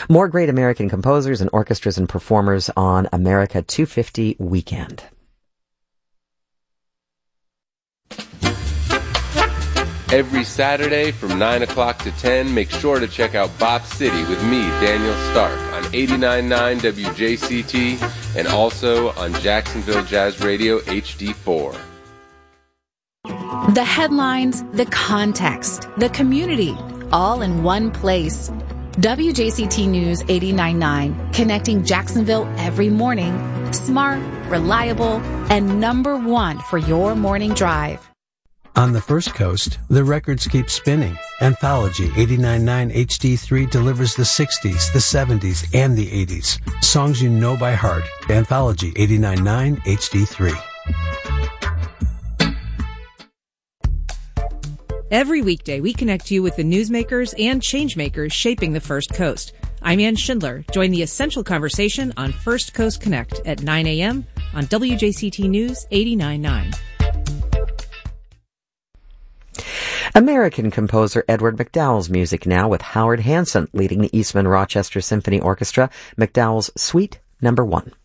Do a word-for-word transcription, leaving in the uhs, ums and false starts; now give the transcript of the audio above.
More great American composers and orchestras and performers on America two fifty Weekend. Every Saturday from nine o'clock to ten, make sure to check out Bop City with me, Daniel Stark, on eighty-nine point nine W J C T and also on Jacksonville Jazz Radio H D four. The headlines, the context, the community, all in one place. W J C T News eighty-nine point nine, connecting Jacksonville every morning. Smart, reliable, and number one for your morning drive. On the First Coast, the records keep spinning. Anthology eighty-nine point nine H D three delivers the sixties, the seventies, and the eighties. Songs you know by heart. Anthology eighty-nine point nine H D three. Every weekday, we connect you with the newsmakers and changemakers shaping the First Coast. I'm Ann Schindler. Join the essential conversation on First Coast Connect at nine a.m. on W J C T News eighty-nine point nine. American composer Edward McDowell's music now, with Howard Hanson leading the Eastman Rochester Symphony Orchestra. McDowell's Suite Number One.